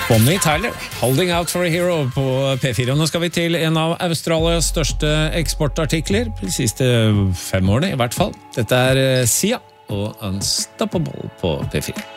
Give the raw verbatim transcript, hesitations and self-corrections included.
Bonnie Tyler, Holding Out for a Hero på P fire. Og nå skal vi til en av Australias største eksportartikler, de siste fem årene i hvert fall. Dette er Sia og Unstoppable på P fire.